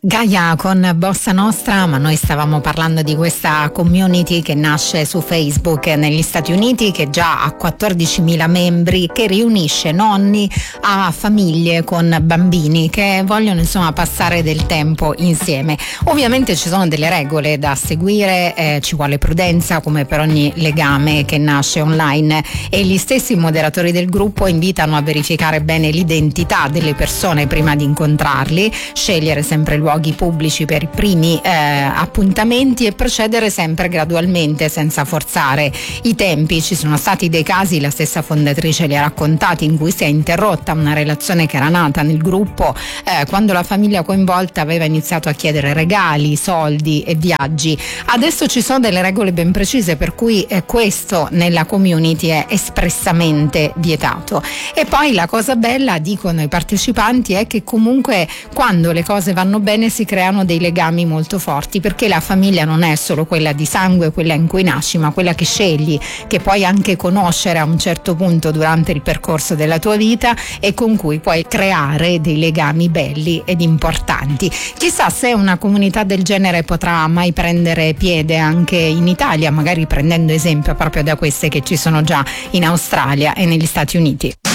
Gaia con Bossa Nostra, ma noi stavamo parlando di questa community che nasce su Facebook negli Stati Uniti, che già ha 14.000 membri, che riunisce nonni a famiglie con bambini che vogliono insomma passare del tempo insieme. Ovviamente ci sono delle regole da seguire, ci vuole prudenza come per ogni legame che nasce online, e gli stessi moderatori del gruppo invitano a verificare bene l'identità delle persone prima di incontrarli, scegliere sempre luoghi pubblici per i primi appuntamenti e procedere sempre gradualmente senza forzare i tempi. Ci sono stati dei casi, la stessa fondatrice li ha raccontati, in cui si è interrotta una relazione che era nata nel gruppo quando la famiglia coinvolta aveva iniziato a chiedere regali, soldi e viaggi. Adesso ci sono delle regole ben precise per cui questo nella community è espressamente vietato. E poi la cosa bella, dicono i partecipanti, è che comunque quando le cose vanno bene si creano dei legami molto forti, perché la famiglia non è solo quella di sangue, quella in cui nasci, ma quella che scegli, che puoi anche conoscere a un certo punto durante il percorso della tua vita e con cui puoi creare dei legami belli ed importanti. Chissà se una comunità del genere potrà mai prendere piede anche in Italia, magari prendendo esempio proprio da queste che ci sono già in Australia e negli Stati Uniti.